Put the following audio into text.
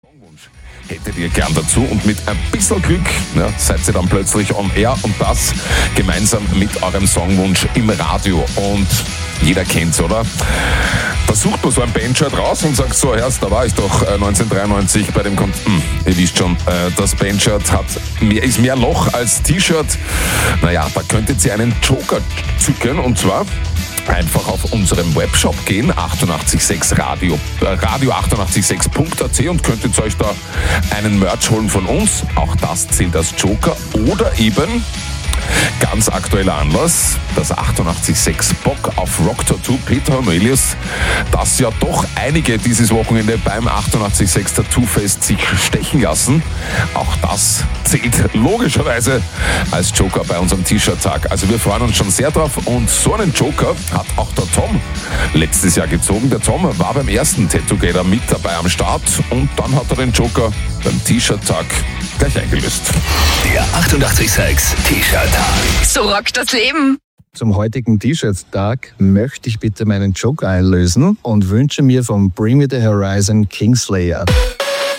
Songwunsch hättet ihr gern dazu und mit ein bisschen Glück seid ihr dann plötzlich on air und das gemeinsam mit eurem Songwunsch im Radio. Und jeder kennt's, oder? Da sucht man so ein Bandshirt raus und sagt so, da war ich doch 1993 bei dem ihr wisst schon, das Bandshirt ist mehr Loch als T-Shirt. Naja, da könntet ihr einen Joker zücken und zwar einfach auf unserem Webshop gehen, 886 radio886.at und könntet euch da einen Merch holen von uns. Auch das zählt als Joker. Oder eben, ganz aktueller Anlass, das 886 Bock auf Rock Tattoo Peter Cornelius, das ja doch einige dieses Wochenende beim 886 Tattoo Fest sich stechen lassen. Auch das zählt logischerweise als Joker bei unserem T-Shirt-Tag. Also wir freuen uns schon sehr drauf und so einen Joker hat auch der Tom letztes Jahr gezogen. Der Tom war beim ersten Tattoo-Gator mit dabei am Start und dann hat er den Joker beim T-Shirt-Tag gleich eingelöst. Der 886 T-Shirt-Tag. So rockt das Leben. Zum heutigen T-Shirt-Tag möchte ich bitte meinen Joker einlösen und wünsche mir vom Bring Me The Horizon Kingslayer.